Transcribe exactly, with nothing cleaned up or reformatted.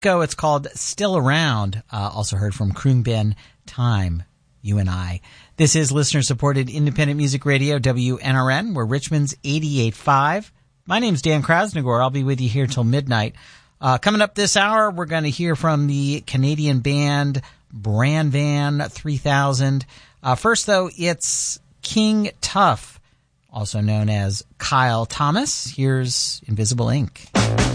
ago, it's called Still Around. Uh, also heard from Khruangbin Time, You and I. This is listener-supported independent music radio, W N R N. We're Richmond's eighty-eight point five. My name's Dan Krasnogor. I'll be with you here till midnight. Uh, coming up this hour, we're going to hear from the Canadian band Brandvan three thousand. Uh, first, though, it's King Tuff, also known as Kyle Thomas. Here's Invisible Ink.